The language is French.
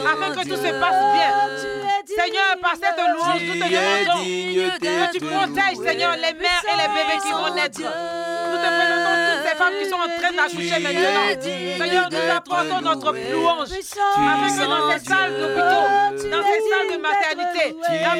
afin que tout se passe bien. Seigneur, par cette louange, nous te demandons que tu protèges, Seigneur, les mères et les bébés qui vont naître. Nous te présentons toutes ces femmes qui sont en train d'accoucher maintenant. Seigneur, nous apportons notre louange afin que dans ces salles d'hôpitaux, dans ces salles de maternité,